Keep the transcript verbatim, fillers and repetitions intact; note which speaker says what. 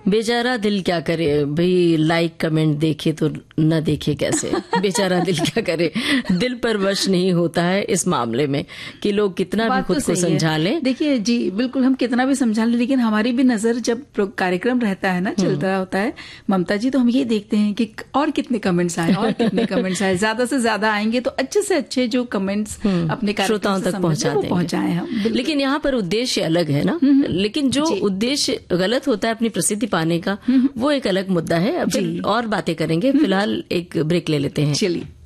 Speaker 1: बेचारा दिल क्या करे भाई, लाइक कमेंट देखे तो न देखे कैसे। बेचारा दिल क्या करे, दिल पर वश नहीं होता है इस मामले में कि लोग कितना भी खुद को समझा लें।
Speaker 2: देखिए जी, बिल्कुल हम कितना भी समझा लें, लेकिन हमारी भी नजर जब कार्यक्रम रहता है ना, चलता होता है ममता जी, तो हम ये देखते हैं कि और कितने कमेंट्स आए और कितने कमेंट्स आए। ज्यादा से ज्यादा आएंगे तो अच्छे से अच्छे जो कमेंट्स अपने
Speaker 1: श्रोताओं तक पहुंचा देंगे,
Speaker 2: पहुंचाए हम।
Speaker 1: लेकिन यहाँ पर उद्देश्य अलग है ना। लेकिन जो उद्देश्य गलत होता है अपनी प्रसिद्धि पाने का, वो एक अलग मुद्दा है। अब और बातें करेंगे, फिलहाल एक ब्रेक ले लेते हैं।
Speaker 2: चलिए।